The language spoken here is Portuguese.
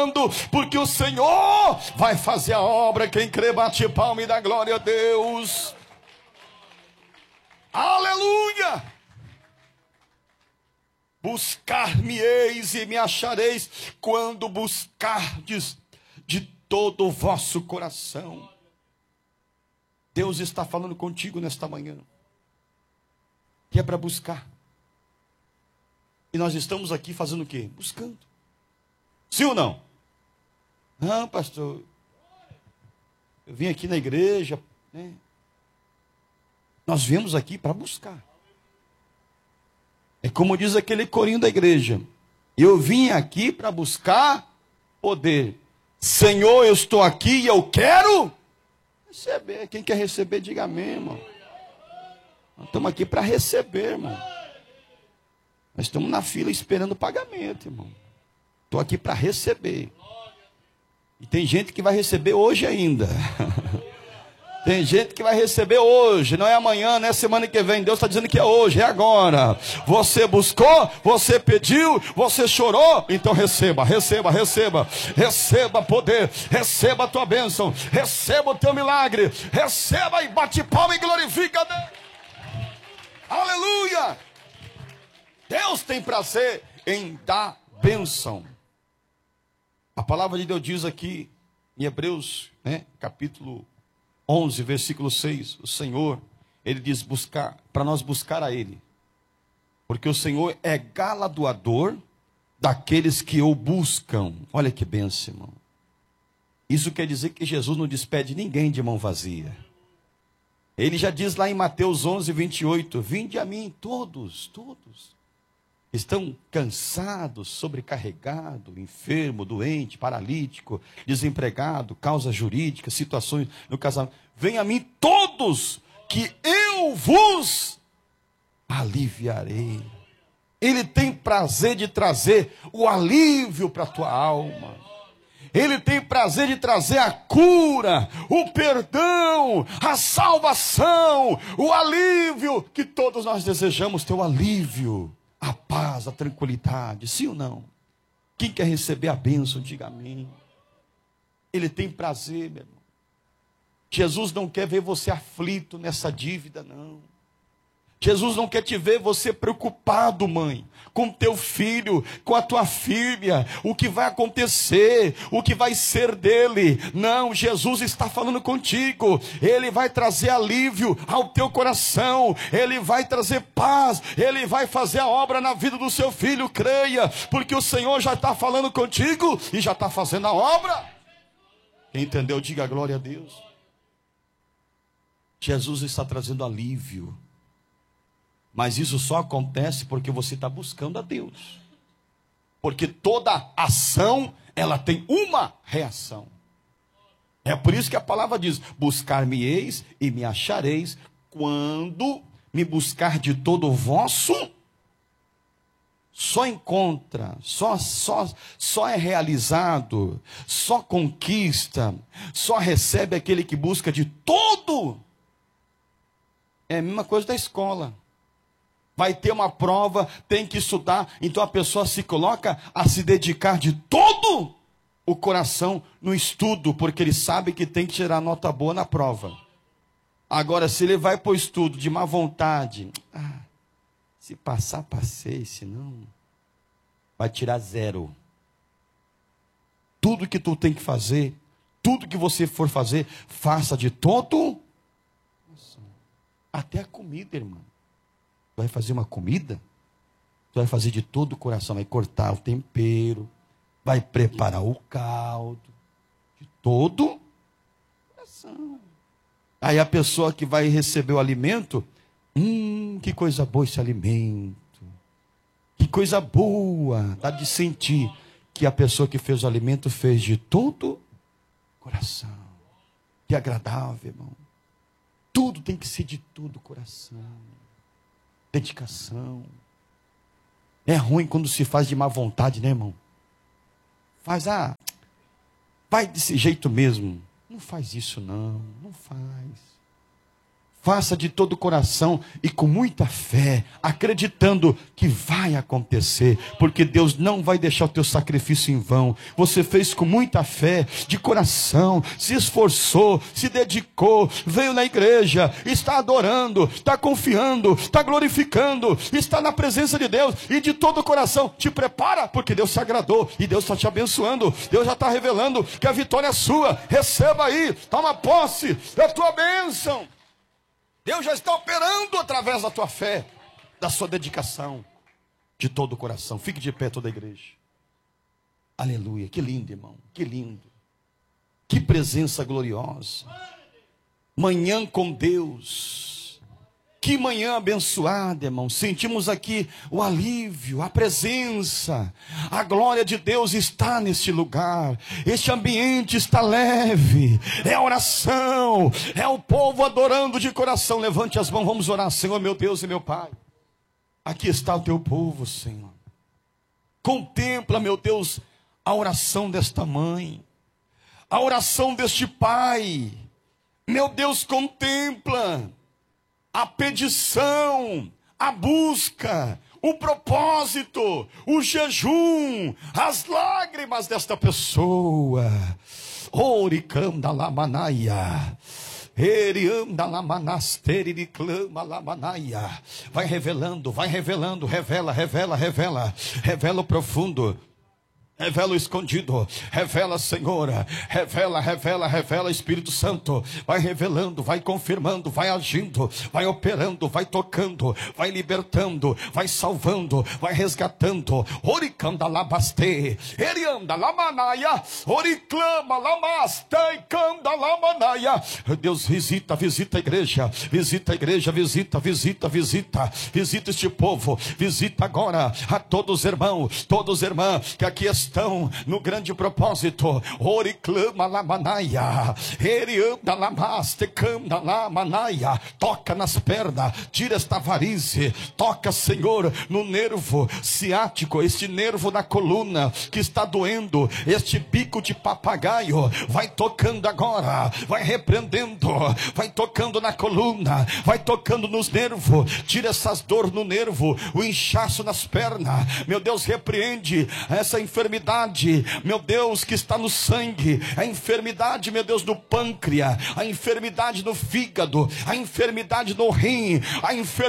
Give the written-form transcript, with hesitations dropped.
porque o Senhor vai fazer a obra. Quem crê, bate palma e dá glória a Deus. Aleluia! Buscar-me-eis e me achareis, quando buscardes de todo o vosso coração. Deus está falando contigo nesta manhã, que é para buscar. E nós estamos aqui fazendo o quê? Buscando. Sim ou não? Não, pastor, eu vim aqui na igreja, né? Nós viemos aqui para buscar. É como diz aquele corinho da igreja: eu vim aqui para buscar poder. Senhor, eu estou aqui e eu quero receber. Quem quer receber, diga amém, irmão. Nós estamos aqui para receber, irmão. Nós estamos na fila esperando o pagamento, irmão. Estou aqui para receber. E tem gente que vai receber hoje ainda. Tem gente que vai receber hoje, não é amanhã, não é semana que vem. Deus está dizendo que é hoje, é agora. Você buscou, você pediu, você chorou, então receba, receba, receba. Receba poder, receba a tua bênção, receba o teu milagre. Receba e bate palma e glorifica a Deus. Aleluia! Deus tem prazer em dar bênção. A palavra de Deus diz aqui em Hebreus, né, capítulo 11, versículo 6, o Senhor, Ele diz buscar, para nós buscar a Ele, porque o Senhor é galardoador daqueles que o buscam. Olha que bênção, irmão. Isso quer dizer que Jesus não despede ninguém de mão vazia. Ele já diz lá em Mateus 11, 28, vinde a mim todos estão cansados, sobrecarregados, enfermo, doente, paralítico, desempregado, causa jurídica, situações no casamento. Venha a mim todos, que eu vos aliviarei. Ele tem prazer de trazer o alívio para a tua alma. Ele tem prazer de trazer a cura, o perdão, a salvação, o alívio que todos nós desejamos ter, o alívio. A paz, a tranquilidade, sim ou não? Quem quer receber a bênção, diga amém. Ele tem prazer, meu irmão. Jesus não quer ver você aflito nessa dívida, não. Jesus não quer te ver você preocupado, mãe, com teu filho, com a tua filha, o que vai acontecer, o que vai ser dele. Não, Jesus está falando contigo. Ele vai trazer alívio ao teu coração, ele vai trazer paz, ele vai fazer a obra na vida do seu filho, creia, porque o Senhor já está falando contigo e já está fazendo a obra. Quem entendeu, diga glória a Deus. Jesus está trazendo alívio. Mas isso só acontece porque você está buscando a Deus. Porque toda ação, ela tem uma reação. É por isso que a palavra diz, buscar-me-eis e me achareis, quando me buscar de todo o vosso. Só encontra, só é realizado, só conquista, só recebe aquele que busca de todo. É a mesma coisa da escola. Vai ter uma prova, tem que estudar, então a pessoa se coloca a se dedicar de todo o coração no estudo, porque ele sabe que tem que tirar nota boa na prova. Agora, se ele vai para o estudo de má vontade, se passar, passei, se não, vai tirar 0. Tudo que tu tem que fazer, tudo que você for fazer, faça de todo, até a comida, irmão. Vai fazer uma comida, tu vai fazer de todo o coração, vai cortar o tempero, vai preparar o caldo, de todo o coração. Aí a pessoa que vai receber o alimento, que coisa boa esse alimento, que coisa boa, dá de sentir que a pessoa que fez o alimento fez de todo o coração. Que agradável, irmão. Tudo tem que ser de todo o coração. Dedicação. É ruim quando se faz de má vontade, né, irmão? Vai desse jeito mesmo. Não faz isso não, não faz. Faça de todo o coração e com muita fé, acreditando que vai acontecer, porque Deus não vai deixar o teu sacrifício em vão. Você fez com muita fé, de coração, se esforçou, se dedicou, veio na igreja, está adorando, está confiando, está glorificando, está na presença de Deus e de todo o coração. Te prepara, porque Deus se agradou e Deus está te abençoando. Deus já está revelando que a vitória é sua. Receba aí, toma posse da tua bênção. Deus já está operando através da tua fé, da sua dedicação, de todo o coração. Fique de pé toda a igreja. Aleluia, que lindo, irmão, que lindo. Que presença gloriosa. Manhã com Deus. Que manhã abençoada, irmão. Sentimos aqui o alívio, a presença. A glória de Deus está neste lugar. Este ambiente está leve. É oração. É o povo adorando de coração. Levante as mãos, vamos orar. Senhor, meu Deus e meu Pai. Aqui está o teu povo, Senhor. Contempla, meu Deus, a oração desta mãe. A oração deste pai. Meu Deus, contempla a petição, a busca, o propósito, o jejum, as lágrimas desta pessoa. Oricanda lamanaia. Erianda lamanasteri de clama lamanaia. Vai revelando, revela, revela o profundo. Revela o escondido, revela, Senhor, revela, Espírito Santo, vai revelando, vai confirmando, vai agindo, vai operando, vai tocando, vai libertando, vai salvando, vai resgatando. Oricanda labaste, erianda lamanaia, oriclama lamaste, canda lamanaia. Deus visita a igreja, visita este povo, visita agora a todos irmãos, todos irmãs que aqui estão no grande propósito. Oriclama lamanaia, erianda lamaste, canda lamanaia. Toca nas pernas, tira esta varize, toca, Senhor, no nervo ciático, este nervo da coluna que está doendo, este bico de papagaio, vai tocando agora, vai repreendendo, vai tocando na coluna, vai tocando nos nervos, tira essas dores no nervo, o inchaço nas pernas, meu Deus, repreende essa enfermidade, meu Deus, que está no sangue, a enfermidade, meu Deus, do pâncreas, a enfermidade no fígado, a enfermidade no rim, a enfermidade